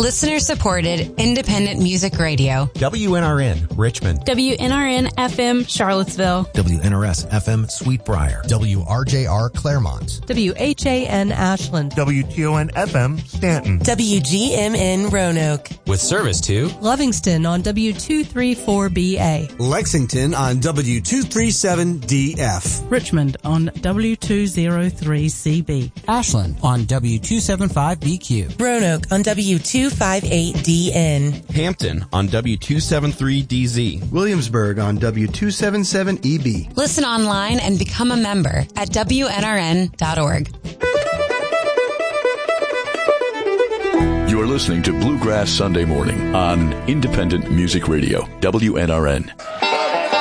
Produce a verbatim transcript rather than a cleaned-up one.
Listener-supported, independent music radio. W N R N, Richmond. W N R N F M, Charlottesville. W N R S F M, Sweetbriar. W R J R, Claremont. W H A N, Ashland. W T O N F M, Stanton. W G M N, Roanoke. With service to Lovingston on W two thirty-four B A. Lexington on W two thirty-seven D F. Richmond on W two oh three C B. Ashland on W two seventy-five B Q. Roanoke on W two fifty-eight D N. Hampton on W two seventy-three D Z. Williamsburg on W two seventy-seven E B. Listen online and become a member at W N R N dot org. You're listening to Bluegrass Sunday Morning on Independent Music Radio, W N R N.